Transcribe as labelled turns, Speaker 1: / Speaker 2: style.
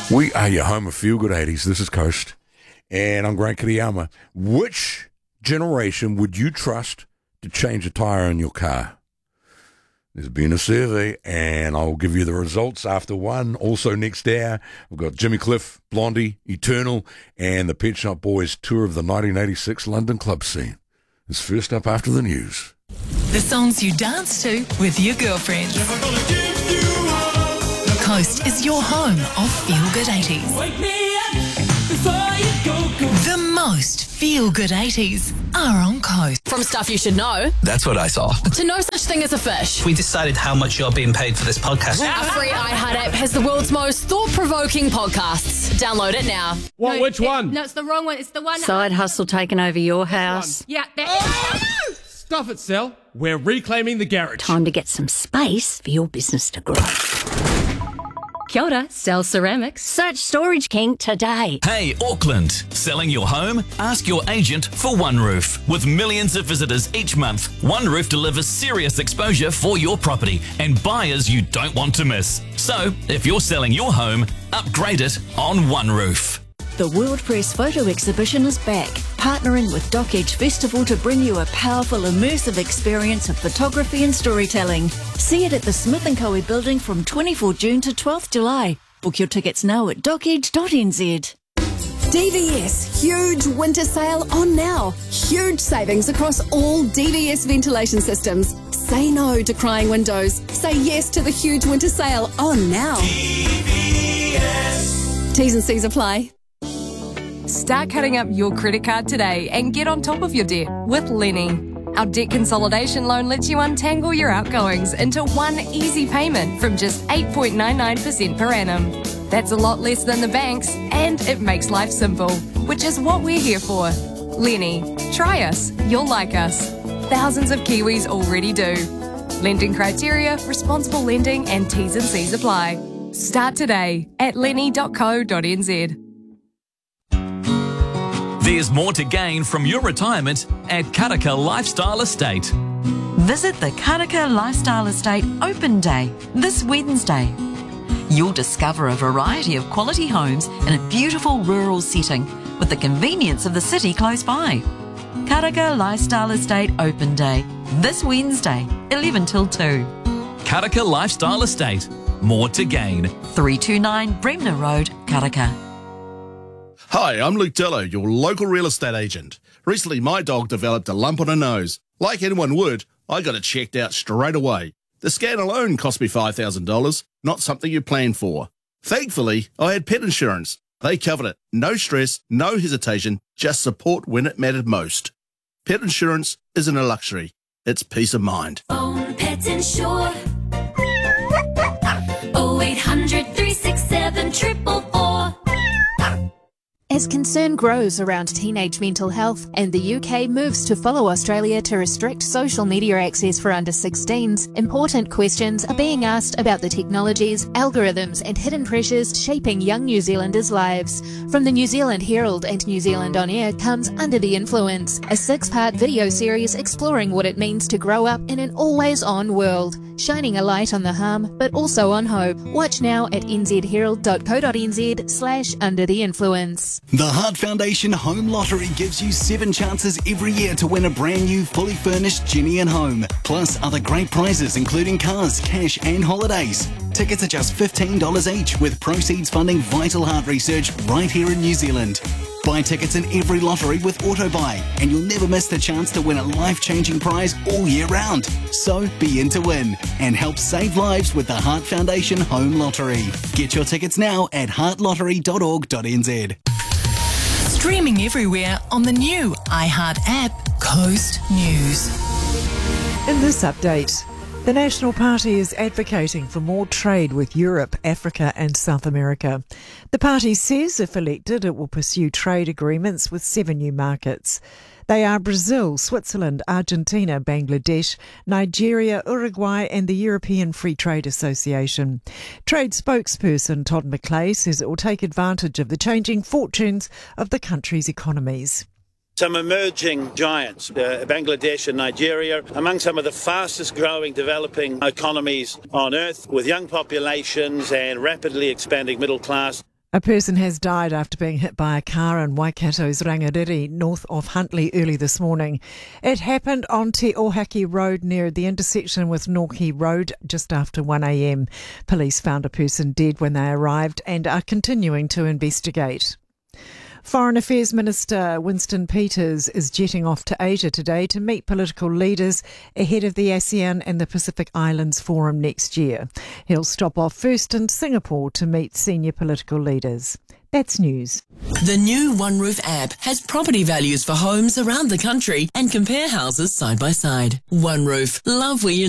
Speaker 1: We are your home of Feel Good 80s. This is Coast, and I'm Grant Kiriyama. Which generation would you trust to change a tyre in your car? There's been a survey, and I'll give you the results after one. Also next hour, we've got Jimmy Cliff, Blondie, Eternal, and the Pet Shop Boys tour of the 1986 London club scene. It's first up after the news.
Speaker 2: The songs you dance to with your girlfriend. Coast is your home of Feel Good 80s.
Speaker 3: Wake me up before you go.
Speaker 2: The most Feel Good 80s are on Coast.
Speaker 4: From stuff you should know,
Speaker 5: That's what I saw.
Speaker 4: to no such thing as a fish.
Speaker 5: We decided how much you're being paid for this podcast.
Speaker 4: Our free iHeart app has the world's most thought-provoking podcasts. Download it now.
Speaker 6: Which one?
Speaker 7: No, it's the wrong one. It's the one.
Speaker 8: Side hustle taking over your house.
Speaker 7: Yeah, that.
Speaker 6: Stuff it, Sel. We're reclaiming the garage.
Speaker 8: Time to get some space for your business to grow.
Speaker 7: Kia ora, Sell Ceramics.
Speaker 8: Search Storage King today.
Speaker 9: Hey, Auckland. Selling your home? Ask your agent for One Roof. With millions of visitors each month, One Roof delivers serious exposure for your property and buyers you don't want to miss. So, if you're selling your home, upgrade it on One Roof.
Speaker 10: The World Press Photo Exhibition is back, partnering with Dock Edge Festival to bring you a powerful, immersive experience of photography and storytelling. See it at the Smith & Coe building from 24 June to 12th July. Book your tickets now at dockedge.nz.
Speaker 11: DVS, huge winter sale on now. Huge savings across all DVS ventilation systems. Say no to crying windows. Say yes to the huge winter sale on now. DVS. T's and C's apply.
Speaker 12: Start cutting up your credit card today and get on top of your debt with Lenny. Our debt consolidation loan lets you untangle your outgoings into one easy payment from just 8.99% per annum. That's a lot less than the banks, and it makes life simple, which is what we're here for. Lenny, try us. You'll like us. Thousands of Kiwis already do. Lending criteria, responsible lending, and T's and C's apply. Start today at lenny.co.nz.
Speaker 9: There's more to gain from your retirement at Karaka Lifestyle Estate.
Speaker 13: Visit the Karaka Lifestyle Estate Open Day this Wednesday. You'll discover a variety of quality homes in a beautiful rural setting with the convenience of the city close by. Karaka Lifestyle Estate Open Day this Wednesday, 11 till 2.
Speaker 9: Karaka Lifestyle Estate. More to gain.
Speaker 13: 329 Bremner Road, Karaka.
Speaker 14: Hi, I'm Luke Dillo, your local real estate agent. Recently, my dog developed a lump on her nose. Like anyone would, I got it checked out straight away. The scan alone cost me $5,000, not something you plan for. Thankfully, I had pet insurance. They covered it. No stress, no hesitation, just support when it mattered most. Pet insurance isn't a luxury. It's peace of mind.
Speaker 3: Phone Pets Insure. 0800 367 444.
Speaker 15: As concern grows around teenage mental health and the UK moves to follow Australia to restrict social media access for under 16s, important questions are being asked about the technologies, algorithms and hidden pressures shaping young New Zealanders' lives. From the New Zealand Herald and New Zealand On Air comes Under the Influence, a 6-part video series exploring what it means to grow up in an always-on world, shining a light on the harm but also on hope. Watch now at nzherald.co.nz/Under the Influence.
Speaker 16: The Heart Foundation Home Lottery gives you 7 chances every year to win a brand new fully furnished Genie and Home, plus other great prizes including cars, cash and holidays. Tickets are just $15 each, with proceeds funding vital heart research right here in New Zealand. Buy tickets in every lottery with AutoBuy, and you'll never miss the chance to win a life-changing prize all year round. So be in to win and help save lives with the Heart Foundation Home Lottery. Get your tickets now at heartlottery.org.nz.
Speaker 2: Streaming everywhere on the new iHeart app, Coast News.
Speaker 17: In this update, the National Party is advocating for more trade with Europe, Africa and South America. The party says if elected, it will pursue trade agreements with 7 new markets. They are Brazil, Switzerland, Argentina, Bangladesh, Nigeria, Uruguay and the European Free Trade Association. Trade spokesperson Todd McClay says it will take advantage of the changing fortunes of the country's economies.
Speaker 18: Some emerging giants, Bangladesh and Nigeria, among some of the fastest growing developing economies on earth, with young populations and rapidly expanding middle class.
Speaker 17: A person has died after being hit by a car in Waikato's Rangariri, north of Huntly, early this morning. It happened on Te Ohaki Road near the intersection with Norki Road just after 1 a.m. Police found a person dead when they arrived and are continuing to investigate. Foreign Affairs Minister Winston Peters is jetting off to Asia today to meet political leaders ahead of the ASEAN and the Pacific Islands Forum next year. He'll stop off first in Singapore to meet senior political leaders. That's news.
Speaker 2: The new OneRoof app has property values for homes around the country and compare houses side by side. OneRoof, love where you